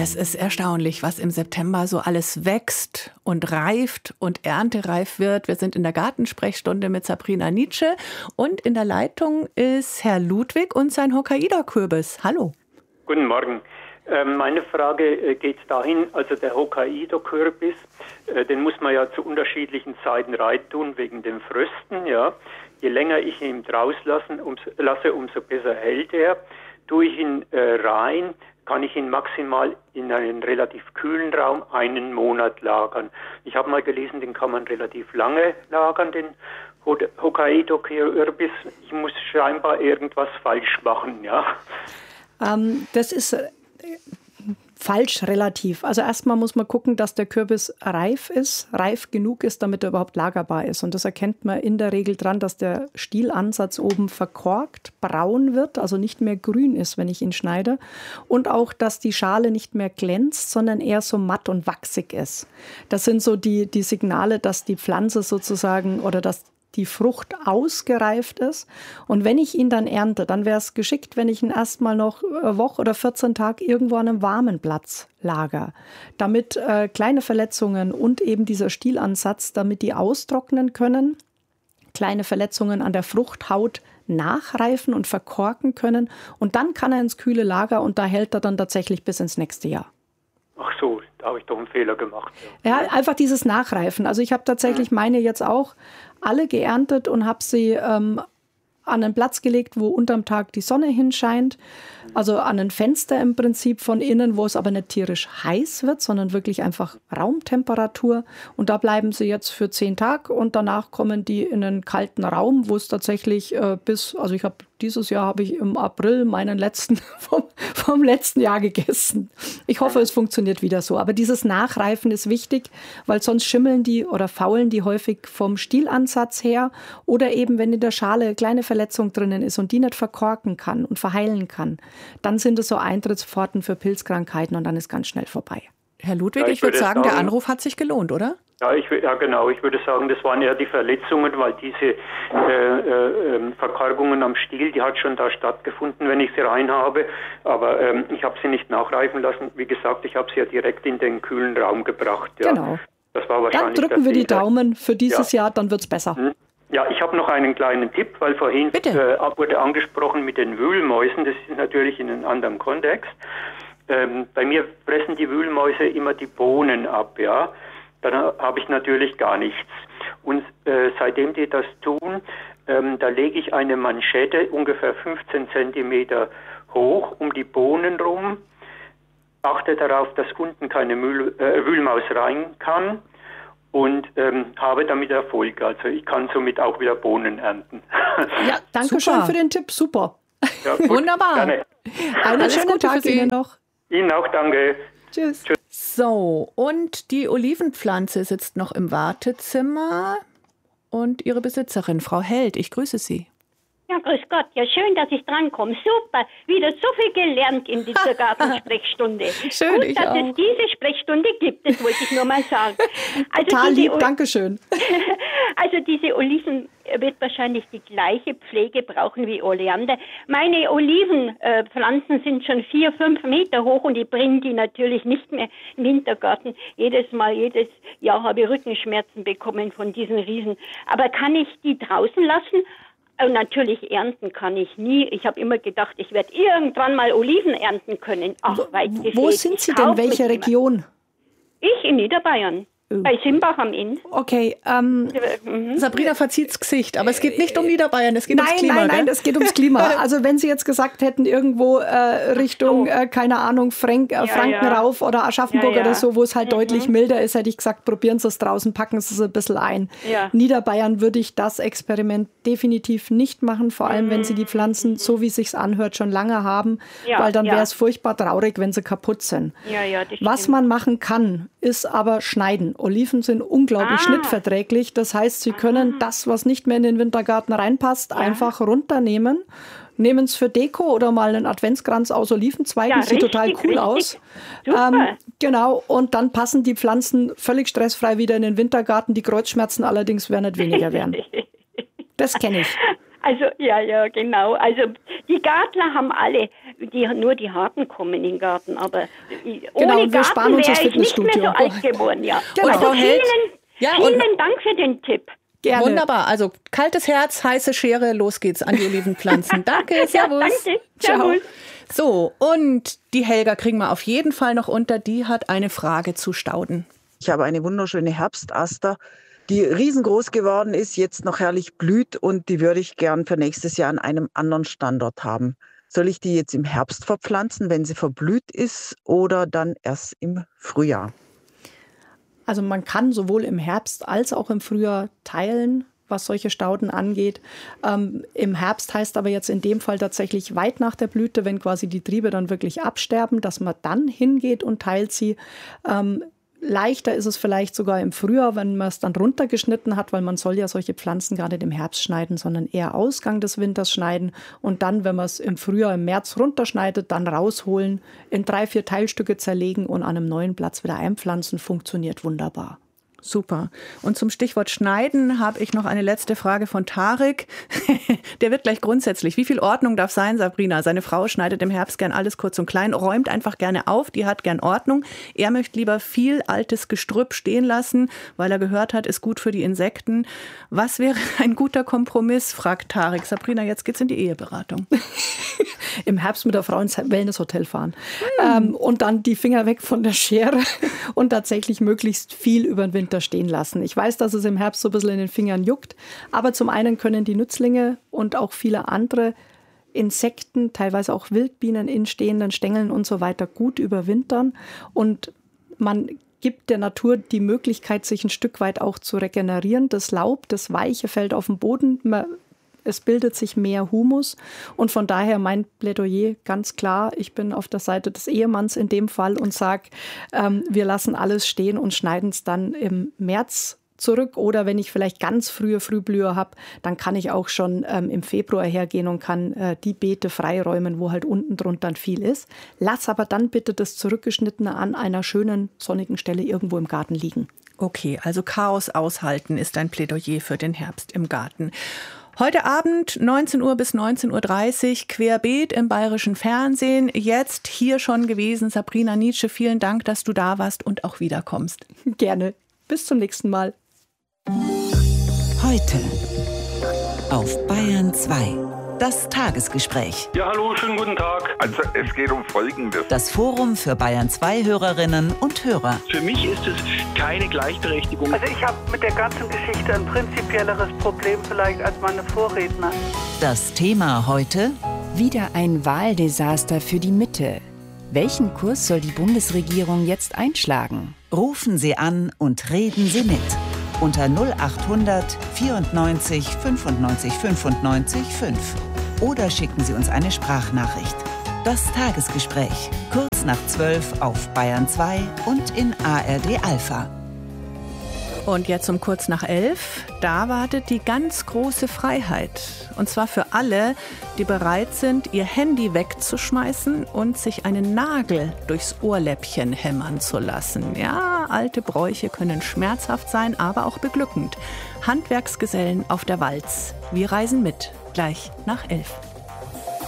Es ist erstaunlich, was im September so alles wächst und reift und erntereif wird. Wir sind in der Gartensprechstunde mit Sabrina Nitzsche und in der Leitung ist Herr Ludwig und sein Hokkaido-Kürbis. Hallo. Guten Morgen. Meine Frage geht dahin, also der Hokkaido-Kürbis, den muss man ja zu unterschiedlichen Zeiten reintun wegen dem Frösten. Ja. Je länger ich ihn draußen lasse, umso besser hält er. Tue ich ihn rein, kann ich ihn maximal in einen relativ kühlen Raum einen Monat lagern. Ich habe mal gelesen, den kann man relativ lange lagern, den Hokkaido-Kürbis. Ich muss scheinbar irgendwas falsch machen, ja. Das ist falsch relativ. Also erstmal muss man gucken, dass der Kürbis reif genug ist, damit er überhaupt lagerbar ist. Und das erkennt man in der Regel dran, dass der Stielansatz oben verkorkt, braun wird, also nicht mehr grün ist, wenn ich ihn schneide. Und auch, dass die Schale nicht mehr glänzt, sondern eher so matt und wachsig ist. Das sind so die Signale, dass die Pflanze sozusagen oder dass die Frucht ausgereift ist. Und wenn ich ihn dann ernte, dann wäre es geschickt, wenn ich ihn erstmal noch eine Woche oder 14 Tage irgendwo an einem warmen Platz lager, damit kleine Verletzungen und eben dieser Stielansatz, damit die austrocknen können, kleine Verletzungen an der Fruchthaut nachreifen und verkorken können. Und dann kann er ins kühle Lager und da hält er dann tatsächlich bis ins nächste Jahr. Ach so, da habe ich doch einen Fehler gemacht. Ja, einfach dieses Nachreifen. Also ich habe tatsächlich meine jetzt auch alle geerntet und habe sie an einen Platz gelegt, wo unterm Tag die Sonne hinscheint. Also an ein Fenster im Prinzip von innen, wo es aber nicht tierisch heiß wird, sondern wirklich einfach Raumtemperatur. Und da bleiben sie jetzt für 10 Tage und danach kommen die in einen kalten Raum, wo es tatsächlich dieses Jahr habe ich im April meinen letzten vom letzten Jahr gegessen. Ich hoffe, es funktioniert wieder so. Aber dieses Nachreifen ist wichtig, weil sonst schimmeln die oder faulen die häufig vom Stielansatz her oder eben, wenn in der Schale eine kleine Verletzung drinnen ist und die nicht verkorken kann und verheilen kann, dann sind es so Eintrittspforten für Pilzkrankheiten und dann ist ganz schnell vorbei. Herr Ludwig, ich würde sagen, der Anruf hat sich gelohnt, oder? Ja, genau. Ich würde sagen, das waren ja die Verletzungen, weil diese Verkorkungen am Stiel, die hat schon da stattgefunden, wenn ich sie rein habe. Aber ich habe sie nicht nachreifen lassen. Wie gesagt, ich habe sie ja direkt in den kühlen Raum gebracht. Ja. Genau. Das war wahrscheinlich dann drücken wir die Daumen für dieses Jahr, dann wird's besser. Ja, ich habe noch einen kleinen Tipp, weil vorhin wurde angesprochen mit den Wühlmäusen. Das ist natürlich in einem anderen Kontext. Bei mir fressen die Wühlmäuse immer die Bohnen ab, ja. Dann habe ich natürlich gar nichts. Und seitdem die das tun, da lege ich eine Manschette ungefähr 15 Zentimeter hoch um die Bohnen rum, achte darauf, dass unten keine Wühlmaus rein kann und habe damit Erfolg. Also ich kann somit auch wieder Bohnen ernten. Ja, danke schön für den Tipp. Super. Ja, gut, wunderbar. Gerne. Einen schönen Tag Ihnen noch. Ihnen auch, danke. Tschüss. So, und die Olivenpflanze sitzt noch im Wartezimmer und ihre Besitzerin, Frau Held. Ich grüße Sie. Ja, grüß Gott. Ja, schön, dass ich drankomme. Super. Wieder so viel gelernt in dieser Gartensprechstunde. Schön, Gut, ich dass auch. es diese Sprechstunde gibt, das wollte ich nur mal sagen. Also Total lieb, danke schön. Also diese Oliven wird wahrscheinlich die gleiche Pflege brauchen wie Oleander. Meine Olivenpflanzen sind schon 4-5 Meter hoch und ich bringe die natürlich nicht mehr im Wintergarten. Jedes Jahr habe ich Rückenschmerzen bekommen von diesen Riesen. Aber kann ich die draußen lassen? Natürlich ernten kann ich nie. Ich habe immer gedacht, ich werde irgendwann mal Oliven ernten können. Ach, weit gefehlt. Wo sind Sie denn? Welche Region? Ich in Niederbayern. Bei Simbach am Inn. Okay. Sabrina verzieht's Gesicht, aber es geht nicht um Niederbayern, es geht ums Klima. Nein, es geht ums Klima. Also wenn Sie jetzt gesagt hätten, irgendwo Richtung, keine Ahnung, Franken rauf oder Aschaffenburg oder so, wo es halt deutlich milder ist, hätte ich gesagt, probieren Sie es draußen, packen Sie es ein bisschen ein. Ja. Niederbayern würde ich das Experiment definitiv nicht machen, vor allem wenn Sie die Pflanzen, so wie es sich anhört, schon lange haben, weil dann wäre es furchtbar traurig, wenn sie kaputt sind. Ja, das Was man machen kann, ist aber schneiden. Oliven sind unglaublich schnittverträglich. Das heißt, Sie können das, was nicht mehr in den Wintergarten reinpasst, einfach runternehmen. Nehmen es für Deko oder mal einen Adventskranz aus Olivenzweigen. Sieht total cool aus. Genau. Und dann passen die Pflanzen völlig stressfrei wieder in den Wintergarten. Die Kreuzschmerzen allerdings werden nicht weniger werden. Das kenne ich. Also, ja, genau. Also, die Gartler haben alle nur die Harten kommen in den Garten. Aber genau, ohne Garten wäre ich nicht mehr so alt geworden. Ja. Genau. Also vielen Dank für den Tipp. Gerne. Wunderbar, also kaltes Herz, heiße Schere, los geht's an die Olivenpflanzen. Danke, servus. Ja, danke. Servus. So, und die Helga kriegen wir auf jeden Fall noch unter, die hat eine Frage zu Stauden. Ich habe eine wunderschöne Herbstaster, die riesengroß geworden ist, jetzt noch herrlich blüht und die würde ich gern für nächstes Jahr an einem anderen Standort haben. Soll ich die jetzt im Herbst verpflanzen, wenn sie verblüht ist, oder dann erst im Frühjahr? Also man kann sowohl im Herbst als auch im Frühjahr teilen, was solche Stauden angeht. Im Herbst heißt aber jetzt in dem Fall tatsächlich weit nach der Blüte, wenn quasi die Triebe dann wirklich absterben, dass man dann hingeht und teilt sie. Leichter ist es vielleicht sogar im Frühjahr, wenn man es dann runtergeschnitten hat, weil man soll ja solche Pflanzen gar nicht im Herbst schneiden, sondern eher Ausgang des Winters schneiden. Und dann, wenn man es im Frühjahr, im März runterschneidet, dann rausholen, in 3-4 Teilstücke zerlegen und an einem neuen Platz wieder einpflanzen. Funktioniert wunderbar. Super. Und zum Stichwort Schneiden habe ich noch eine letzte Frage von Tarek. Der wird gleich grundsätzlich. Wie viel Ordnung darf sein, Sabrina? Seine Frau schneidet im Herbst gern alles kurz und klein, räumt einfach gerne auf, die hat gern Ordnung. Er möchte lieber viel altes Gestrüpp stehen lassen, weil er gehört hat, ist gut für die Insekten. Was wäre ein guter Kompromiss, fragt Tarek. Sabrina, jetzt geht's in die Eheberatung. Im Herbst mit der Frau ins Wellnesshotel fahren. Und dann die Finger weg von der Schere und tatsächlich möglichst viel über den Winter stehen lassen. Ich weiß, dass es im Herbst so ein bisschen in den Fingern juckt, aber zum einen können die Nützlinge und auch viele andere Insekten, teilweise auch Wildbienen in stehenden Stängeln und so weiter gut überwintern und man gibt der Natur die Möglichkeit, sich ein Stück weit auch zu regenerieren. Das Laub, das Weiche fällt auf den Boden, es bildet sich mehr Humus und von daher mein Plädoyer ganz klar, ich bin auf der Seite des Ehemanns in dem Fall und sage, wir lassen alles stehen und schneiden es dann im März zurück oder wenn ich vielleicht ganz frühe Frühblüher habe, dann kann ich auch schon im Februar hergehen und kann die Beete freiräumen, wo halt unten drunter viel ist. Lass aber dann bitte das Zurückgeschnittene an einer schönen sonnigen Stelle irgendwo im Garten liegen. Okay, also Chaos aushalten ist ein Plädoyer für den Herbst im Garten. Heute Abend 19 Uhr bis 19.30 Uhr querbeet im Bayerischen Fernsehen. Jetzt hier schon gewesen. Sabrina Nitsche, vielen Dank, dass du da warst und auch wiederkommst. Gerne. Bis zum nächsten Mal. Heute auf Bayern 2. Das Tagesgespräch. Ja, hallo, schönen guten Tag. Also es geht um Folgendes. Das Forum für Bayern 2 Hörerinnen und Hörer. Für mich ist es keine Gleichberechtigung. Also ich habe mit der ganzen Geschichte ein prinzipielleres Problem vielleicht als meine Vorredner. Das Thema heute: Wieder ein Wahldesaster für die Mitte. Welchen Kurs soll die Bundesregierung jetzt einschlagen? Rufen Sie an und reden Sie mit. Unter 0800 94 95 95 5. Oder schicken Sie uns eine Sprachnachricht. Das Tagesgespräch, kurz nach 12 auf Bayern 2 und in ARD Alpha. Und jetzt um kurz nach 11, da wartet die ganz große Freiheit. Und zwar für alle, die bereit sind, ihr Handy wegzuschmeißen und sich einen Nagel durchs Ohrläppchen hämmern zu lassen. Ja, alte Bräuche können schmerzhaft sein, aber auch beglückend. Handwerksgesellen auf der Walz. Wir reisen mit, gleich nach 11.